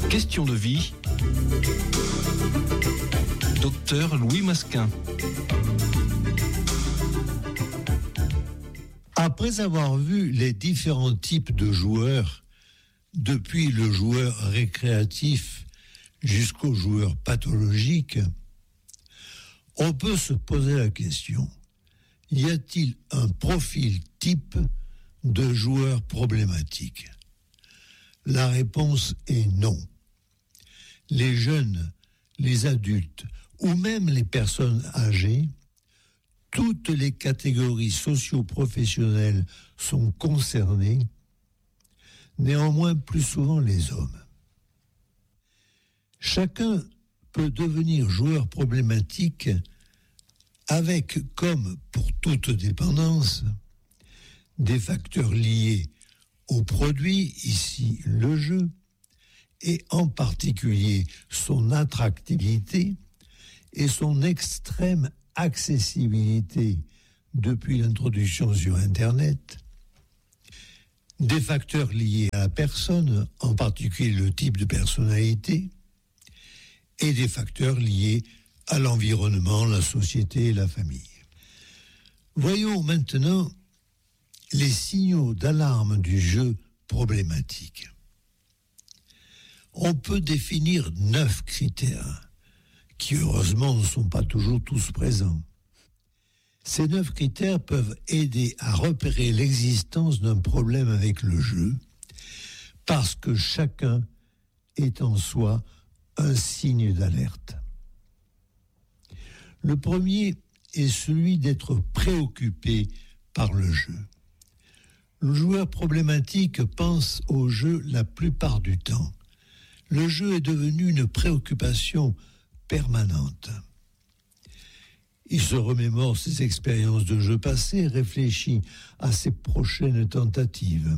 Question de vie. Docteur Louis Masquin. Après avoir vu les différents types de joueurs, depuis le joueur récréatif jusqu'au joueur pathologique, on peut se poser la question, y a-t-il un profil type de joueur problématique ? La réponse est non. Les jeunes, les adultes ou même les personnes âgées, toutes les catégories socio-professionnelles sont concernées, néanmoins plus souvent les hommes. Chacun peut devenir joueur problématique avec, comme pour toute dépendance, des facteurs liés au produit, ici le jeu, et en particulier son attractivité et son extrême accessibilité depuis l'introduction sur Internet, des facteurs liés à la personne, en particulier le type de personnalité, et des facteurs liés à l'environnement, la société et la famille. Voyons maintenant les signaux d'alarme du jeu problématique. On peut définir 9 critères qui, heureusement, ne sont pas toujours tous présents. Ces 9 critères peuvent aider à repérer l'existence d'un problème avec le jeu, parce que chacun est en soi un signe d'alerte. Le premier est celui d'être préoccupé par le jeu. Le joueur problématique pense au jeu la plupart du temps. Le jeu est devenu une préoccupation permanente. Il se remémore ses expériences de jeu passées et réfléchit à ses prochaines tentatives.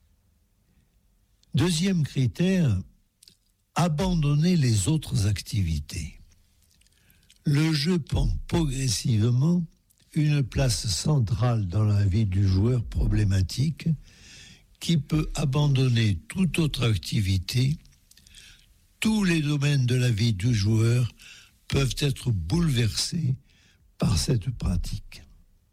Deuxième critère, abandonner les autres activités. Le jeu prend progressivement une place centrale dans la vie du joueur problématique qui peut abandonner toute autre activité. Tous les domaines de la vie du joueur peuvent être bouleversés par cette pratique.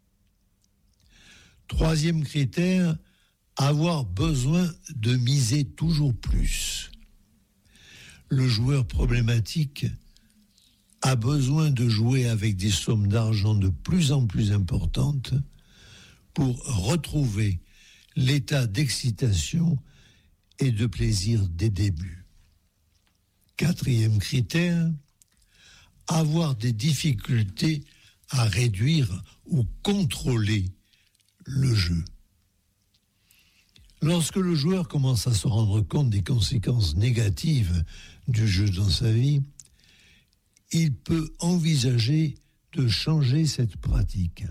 Troisième critère, avoir besoin de miser toujours plus. Le joueur problématique a besoin de jouer avec des sommes d'argent de plus en plus importantes pour retrouver l'état d'excitation et de plaisir des débuts. Quatrième critère, avoir des difficultés à réduire ou contrôler le jeu. Lorsque le joueur commence à se rendre compte des conséquences négatives du jeu dans sa vie, il peut envisager de changer cette pratique.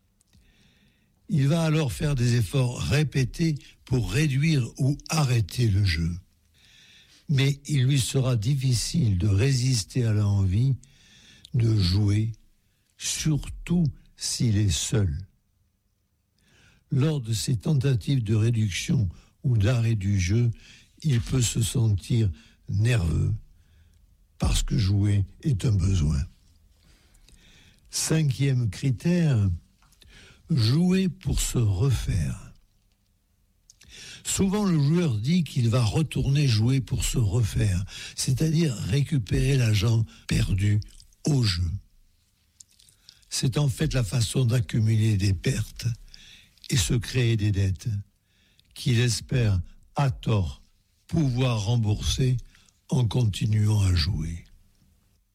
Il va alors faire des efforts répétés pour réduire ou arrêter le jeu. Mais il lui sera difficile de résister à l'envie de jouer, surtout s'il est seul. Lors de ces tentatives de réduction ou d'arrêt du jeu, il peut se sentir nerveux parce que jouer est un besoin. Cinquième critère, jouer pour se refaire. Souvent, le joueur dit qu'il va retourner jouer pour se refaire, c'est-à-dire récupérer l'argent perdu au jeu. C'est en fait la façon d'accumuler des pertes et se créer des dettes qu'il espère, à tort, pouvoir rembourser en continuant à jouer.